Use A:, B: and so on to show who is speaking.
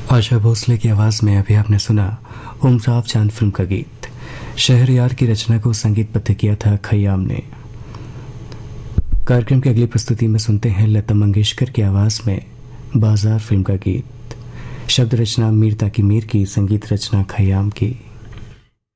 A: आशा भोसले की आवाज में अभी आपने सुना उमराव चांद फिल्म का गीत। शहरयार की रचना को संगीतबद्ध किया था खयाम ने। कार्यक्रम की अगली प्रस्तुति में सुनते हैं लता मंगेशकर की आवाज में बाजार फिल्म का गीत। शब्द रचना मीर ताकी मीर की, संगीत रचना खयाम की।